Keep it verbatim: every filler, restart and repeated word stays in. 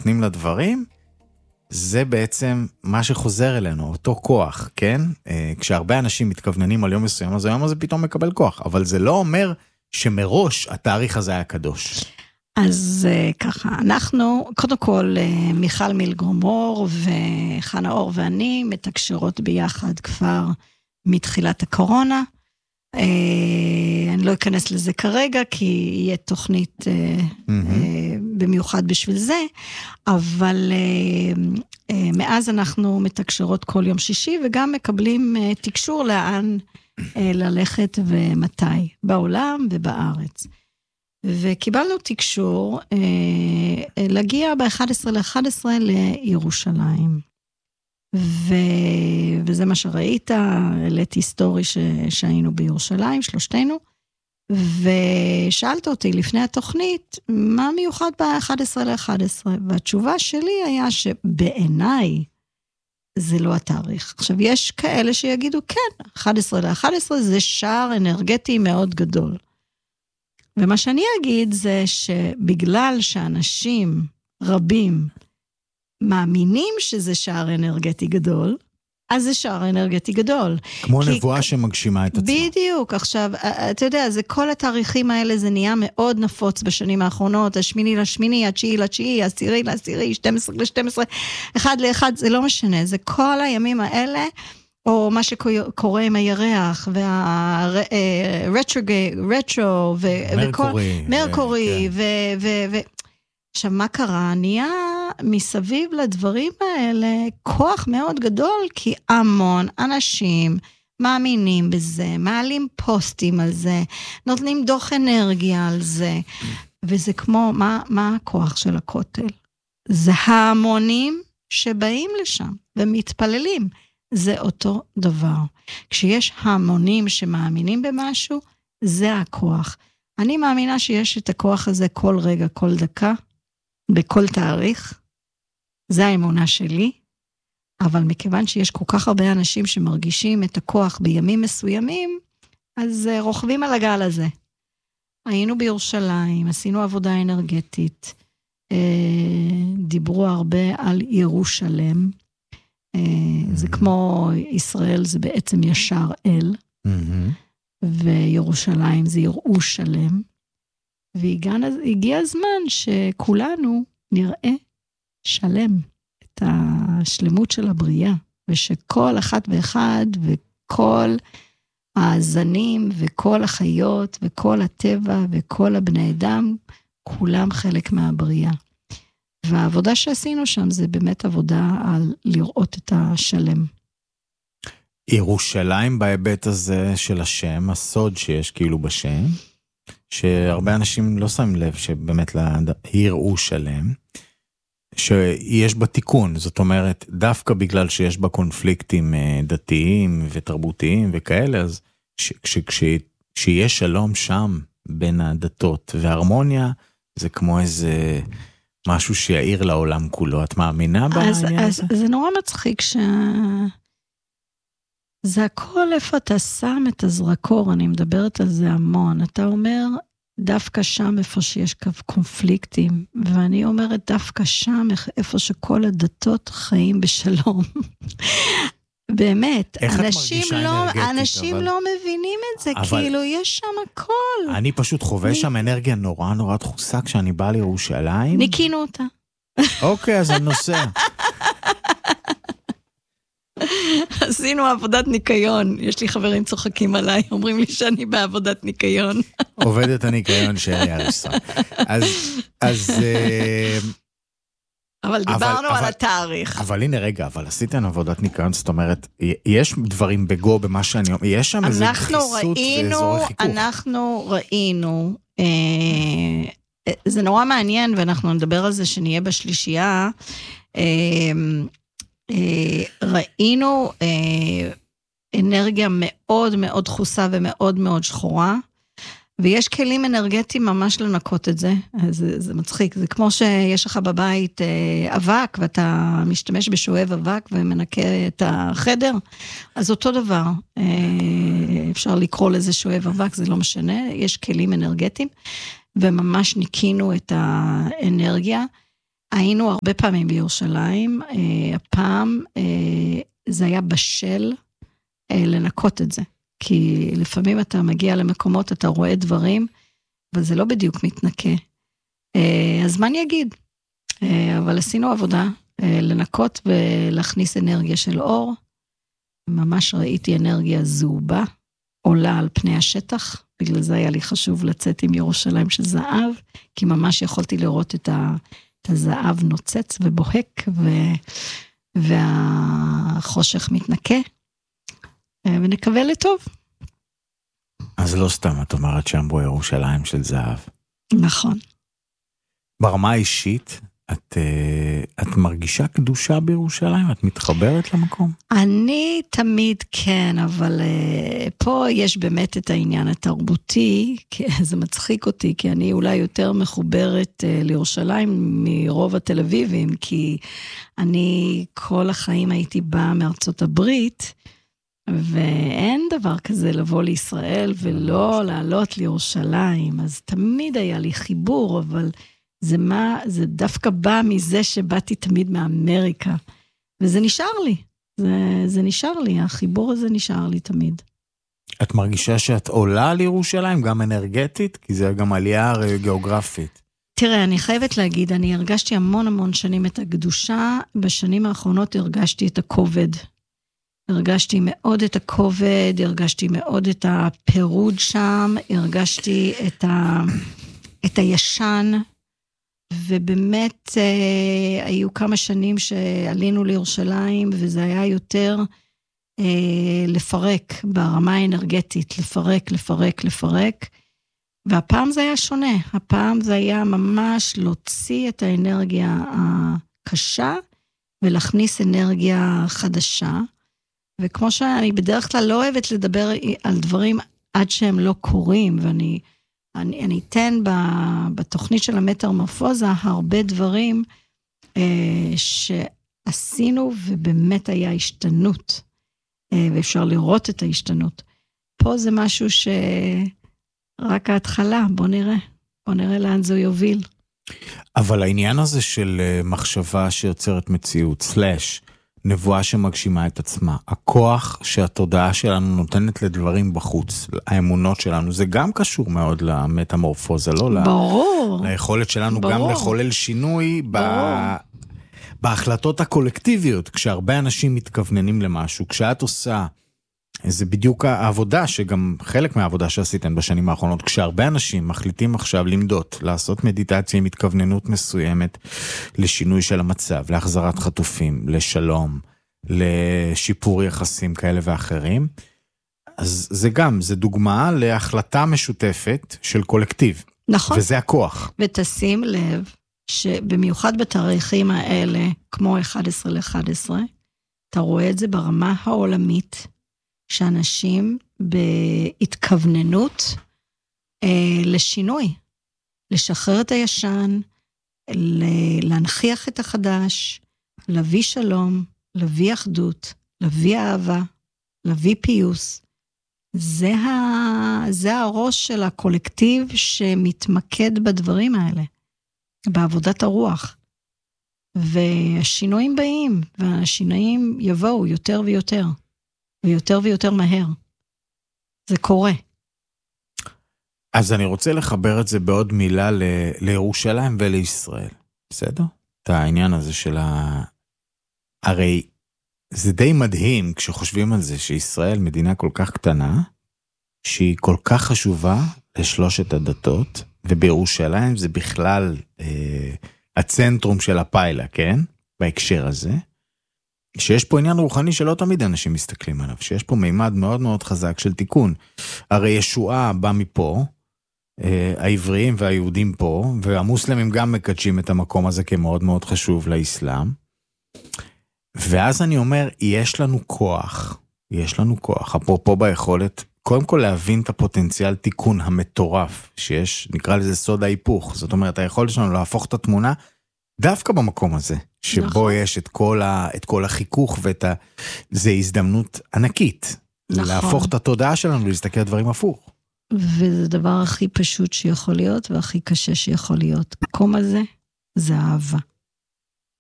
נותנים לדברים, זה בעצם מה שחוזר אלינו, אותו כוח, כן? כשהרבה אנשים מתכווננים על יום מסוים, אז היום הזה פתאום מקבל כוח, אבל זה לא אומר שמראש התאריך הזה היה קדוש. אז ככה, אנחנו, קודם כל, מיכל מילגרומור וחנה אור ואני מתקשרות ביחד כבר מתחילת הקורונה. אני לא אכנס לזה כרגע, כי יהיה תוכנית במיוחד בשביל זה, אבל מאז אנחנו מתקשרות כל יום שישי, וגם מקבלים תקשור לאן ללכת ומתי, בעולם ובארץ. וקיבלנו תקשור אה, להגיע ב-אחד עשר לאחד עשרה לירושלים. ו... וזה מה שראית, העליתי היסטורי ש... שהיינו בירושלים, שלושתנו, ושאלת אותי לפני התוכנית, מה מיוחד ב-אחד עשר לאחד עשרה? והתשובה שלי היה שבעיניי זה לא התאריך. עכשיו, יש כאלה שיגידו, כן, אחד עשר לאחד עשרה זה שער אנרגטי מאוד גדול. ומה שאני אגיד זה שבגלל שאנשים רבים מאמינים שזה שער אנרגטי גדול, אז זה שער אנרגטי גדול. כמו כי... נבואה שמגשימה את עצמה. בדיוק. עכשיו, אתה יודע, זה כל התאריכים האלה, זה נהיה מאוד נפוץ בשנים האחרונות, השמיני לשמיני, התשיעי לתשיעי, העשירי לעשירי, שתים עשרה ל-שתים עשרה, אחד לאחד, זה לא משנה, זה כל הימים האלה, או מה שקורה עם הירח, והרטרו, מרקורי, מרקורי, ו... עכשיו, מה קרה? נהיה מסביב לדברים האלה כוח מאוד גדול, כי המון אנשים מאמינים בזה, מעלים פוסטים על זה, נותנים דוח אנרגיה על זה, וזה כמו, מה, מה הכוח של הכותל? זה ההמונים שבאים לשם ומתפללים. זה אותו דבר. כשיש המונים שמאמינים במשהו, זה הכוח. אני מאמינה שיש את הכוח הזה כל רגע, כל דקה, בכל תאריך. זה האמונה שלי. אבל מכיוון שיש כל כך הרבה אנשים שמרגישים את הכוח בימים מסוימים, אז רוכבים על הגל הזה. היינו בירושלים, עשינו עבודה אנרגטית, דיברו הרבה על ירושלם, זה כמו ישראל, זה בעצם ישר אל, וירושלים זה יראו שלם, והגיע הזמן שכולנו נראה שלם, את השלמות של הבריאה, ושכל אחת ואחד, וכל הזנים, וכל החיות, וכל הטבע, וכל הבני אדם, כולם חלק מהבריאה. והעבודה שעשינו שם זה באמת עבודה על לראות את השלם. ירושלים בהיבט הזה של השם, הסוד שיש כאילו בשם, שהרבה אנשים לא שמים לב שבאמת יראו שלם, שיש בה תיקון, זאת אומרת, דווקא בגלל שיש בה קונפליקטים דתיים ותרבותיים וכאלה, אז כשיש שלום שם בין הדתות והרמוניה, זה כמו איזה משהו שיעיר לעולם כולו. את מאמינה בעניין הזה? אז זה נורא מצחיק ש... זה הכל איפה אתה שם את הזרקור, אני מדברת על זה המון. אתה אומר, דווקא שם איפה שיש קונפליקטים, ואני אומרת דווקא שם איפה שכל הדתות חיים בשלום. באמת, אנשים לא, אנשים אבל... לא מבינים את זה, אבל... כאילו יש שם הכל. אני פשוט חווה אני... שם אנרגיה נורא נורא דחוסה כשאני באה לירושלים. ניקינו אותה. אוקיי, אז אני נוסע. עשינו עבודת ניקיון, יש לי חברים צוחקים עליי, אומרים לי שאני בעבודת ניקיון. עובדת הניקיון שלי הריסה. אז, אז... אבל דיברנו אבל, על אבל, התאריך. אבל הנה רגע, אבל עשיתם עבודת ניקיון, זאת אומרת, יש דברים בגו במה שאני אומר, יש שם איזה דחיסות ואזורי חיכוך. אנחנו ראינו, אה, זה נורא מעניין, ואנחנו נדבר על זה שנהיה בשלישייה, אה, ראינו אנרגיה מאוד מאוד דחוסה ומאוד מאוד שחורה, ויש כלים אנרגטיים ממש לנקות את זה. זה, זה מצחיק, זה כמו שיש לך בבית אבק, ואתה משתמש בשואב אבק ומנקה את החדר, אז אותו דבר, אפשר לקרוא לזה שואב אבק, זה לא משנה, יש כלים אנרגטיים, וממש ניקינו את האנרגיה. היינו הרבה פעמים בירושלים, הפעם זה היה בשל לנקות את זה, כי לפעמים אתה מגיע למקומות, אתה רואה דברים, אבל זה לא בדיוק מתנקה. אז מה אני אגיד? אבל עשינו עבודה, לנקות ולהכניס אנרגיה של אור, ממש ראיתי אנרגיה זהובה, עולה על פני השטח, בגלל זה היה לי חשוב לצאת עם ירושלים של זהב, כי ממש יכולתי לראות את, ה, את הזהב נוצץ ובוהק, ו, והחושך מתנקה, ונקווה לטוב. אז לא סתם, את אומרת שם בו ירושלים של זהב. נכון. ברמה האישית, את, את מרגישה קדושה בירושלים? את מתחברת למקום? אני תמיד כן, אבל פה יש באמת את העניין התרבותי, זה מצחיק אותי, כי אני אולי יותר מחוברת לירושלים מרוב התל אביבים, כי אני כל החיים הייתי באה מארצות הברית, ואין דבר כזה לבוא לישראל ולא לעלות לירושלים, אז תמיד היה לי חיבור, אבל זה מה, זה דווקא בא מזה שבאתי תמיד מאמריקה, וזה נשאר לי, זה, זה נשאר לי, החיבור הזה נשאר לי תמיד. את מרגישה שאת עולה לירושלים, גם אנרגטית? כי זה גם עלייה גיאוגרפית. תראה, אני חייבת להגיד, אני הרגשתי המון המון שנים את הקדושה, בשנים האחרונות הרגשתי את הכובד. הרגשתי מאוד את הכובד, הרגשתי מאוד את הפירוד שם, הרגשתי את, ה, את הישן, ובאמת אה, היו כמה שנים שעלינו לירושלים, וזה היה יותר אה, לפרק ברמה האנרגטית, לפרק, לפרק, לפרק, והפעם זה היה שונה, הפעם זה היה ממש להוציא את האנרגיה הקשה, ולהכניס אנרגיה חדשה, וכמו שאני בדרך כלל לא אוהבת לדבר על דברים עד שהם לא קורים, ואני אני, אני אתן בתוכנית של המטמורפוזה הרבה דברים אה, שעשינו, ובאמת היה השתנות, אה, ואפשר לראות את ההשתנות. פה זה משהו שרק ההתחלה, בוא נראה, בוא נראה לאן זה יוביל. אבל העניין הזה של מחשבה שיוצרת מציאות, סלש, נבואה שמגשימה את עצמה, הכוח שהתודעה שלנו נותנת לדברים בחוץ, האמונות שלנו, זה גם קשור מאוד למטמורפוזה, לא? ברור. ליכולת שלנו ברור. גם לחולל שינוי ב... בהחלטות הקולקטיביות, כשהרבה אנשים מתכווננים למשהו, כשאת עושה, זה בדיוק העבודה, שגם חלק מהעבודה שעשיתם בשנים האחרונות, כשהרבה אנשים מחליטים עכשיו למדות, לעשות מדיטציה עם התכווננות מסוימת, לשינוי של המצב, להחזרת חטופים, לשלום, לשיפור יחסים כאלה ואחרים, אז זה גם, זה דוגמה להחלטה משותפת של קולקטיב. נכון. וזה הכוח. ותשים לב, שבמיוחד בתאריכים האלה, כמו אחד עשר לאחד עשרה, אתה רואה את זה ברמה העולמית, שאנשים בהתכווננות אה, לשינוי, לשחרר את הישן, להנחיח את החדש, להביא שלום, להביא אחדות, להביא אהבה, להביא פיוס. זה, ה, זה הראש של הקולקטיב שמתמקד בדברים האלה, בעבודת הרוח. והשינויים באים, והשינויים יבואו יותר ויותר. ויותר ויותר מהר. זה קורה. אז אני רוצה לחבר את זה בעוד מילה ל... לירושלים ולישראל. בסדר? את העניין הזה של ה... הרי זה די מדהים כשחושבים על זה שישראל מדינה כל כך קטנה, שהיא כל כך חשובה לשלושת הדתות, ובירושלים זה בכלל אה, הצנטרום של הפיילה, כן? בהקשר הזה. שיש פה עניין רוחני שלא תמיד אנשים מסתכלים עליו, שיש פה מימד מאוד מאוד חזק של תיקון. הרי ישועה בא מפה, העבריים והיהודים פה, והמוסלמים גם מקדשים את המקום הזה כמאוד מאוד חשוב לאסלאם. ואז אני אומר, יש לנו כוח, יש לנו כוח, אפרופו ביכולת, קודם כל להבין את הפוטנציאל תיקון המטורף, שיש, נקרא לזה סוד ההיפוך, זאת אומרת, היכולת שלנו להפוך את התמונה, דווקא במקום הזה, שבו נכון. יש את כל, ה, את כל החיכוך, ואת ה, זה הזדמנות ענקית, נכון. להפוך את התודעה שלנו, להסתכל על דברים הפוך. וזה הדבר הכי פשוט שיכול להיות, והכי קשה שיכול להיות. המקום הזה, זה אהבה.